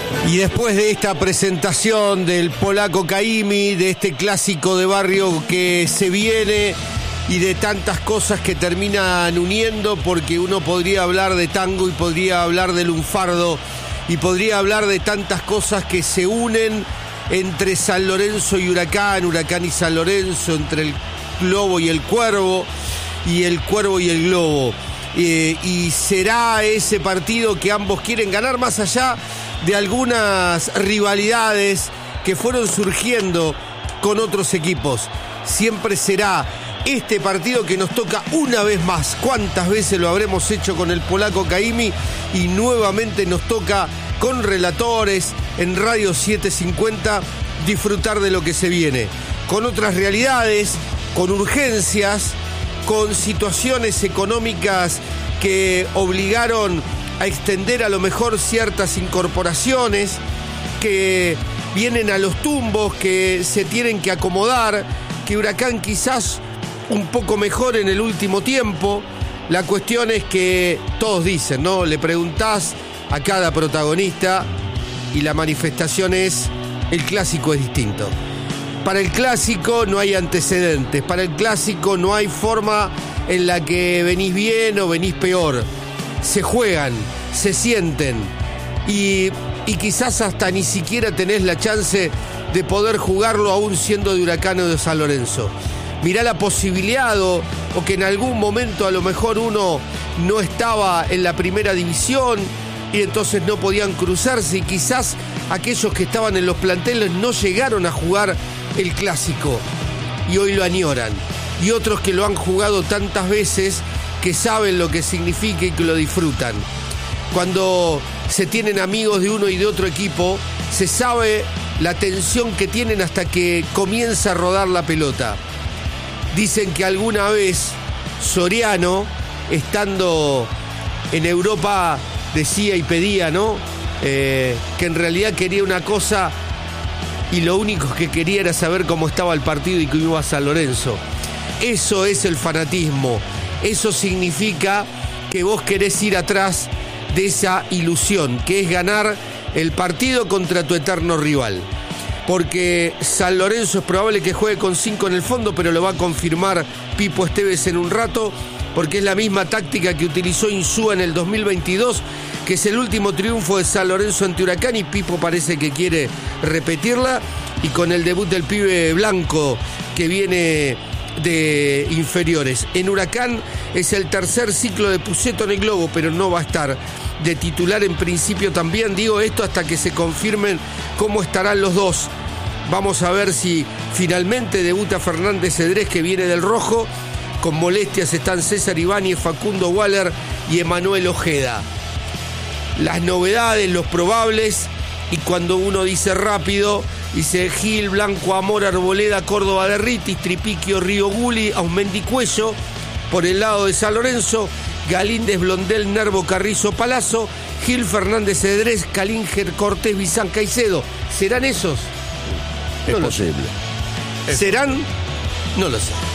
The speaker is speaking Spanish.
Y después de esta presentación del polaco Caimi, de este clásico de barrio que se viene y de tantas cosas que terminan uniendo, porque uno podría hablar de tango y podría hablar de lunfardo y podría hablar de tantas cosas que se unen entre San Lorenzo y Huracán, Huracán y San Lorenzo, entre el Globo y el Cuervo y el Cuervo y el Globo. Y será ese partido que ambos quieren ganar, más allá de algunas rivalidades que fueron surgiendo con otros equipos. Siempre será este partido que nos toca una vez más. ¿Cuántas veces lo habremos hecho con el polaco Caimi? Y nuevamente nos toca con relatores en Radio 750 disfrutar de lo que se viene. Con otras realidades, con urgencias, con situaciones económicas que obligaron a extender a lo mejor ciertas incorporaciones, que vienen a los tumbos, que se tienen que acomodar, que Huracán quizás un poco mejor en el último tiempo. La cuestión es que todos dicen, ¿no? Le preguntás a cada protagonista y la manifestación es: el clásico es distinto. Para el clásico no hay antecedentes, para el clásico no hay forma en la que venís bien o venís peor. Se juegan, se sienten y quizás hasta ni siquiera tenés la chance de poder jugarlo aún siendo de Huracán o de San Lorenzo. Mirá la posibilidad o que en algún momento a lo mejor uno no estaba en la primera división y entonces no podían cruzarse, y quizás aquellos que estaban en los planteles no llegaron a jugar el clásico y hoy lo añoran, y otros que lo han jugado tantas veces que saben lo que significa y que lo disfrutan. Cuando se tienen amigos de uno y de otro equipo, se sabe la tensión que tienen hasta que comienza a rodar la pelota. Dicen que alguna vez Soriano, estando en Europa, decía y pedía, ¿no? Que en realidad quería una cosa y lo único que quería era saber cómo estaba el partido y que iba a San Lorenzo. Eso es el fanatismo. Eso significa que vos querés ir atrás de esa ilusión, que es ganar el partido contra tu eterno rival. Porque San Lorenzo es probable que juegue con 5 en el fondo, pero lo va a confirmar Pipo Esteves en un rato, porque es la misma táctica que utilizó Insúa en el 2022, que es el último triunfo de San Lorenzo ante Huracán, y Pipo parece que quiere repetirla, y con el debut del pibe Blanco que viene de inferiores. En Huracán es el tercer ciclo de Puceto en el Globo, pero no va a estar de titular en principio. También digo esto hasta que se confirmen cómo estarán los dos. Vamos a ver si finalmente debuta Fernández Cedrés, que viene del rojo. Con molestias están César Ibáñez, Facundo Waller y Emanuel Ojeda. Las novedades, los probables, y cuando uno dice rápido, dice Gil, Blanco, Amor, Arboleda, Córdoba, Derritis, Tripiquio, Río Guli, Ausmendi, Cuello. Por el lado de San Lorenzo, Galíndez, Blondel, Nervo, Carrizo, Palazzo, Gil, Fernández Cedrés, Calinger, Cortés, Bizán, Caicedo. ¿Serán esos? Es posible. ¿Serán? No lo sé.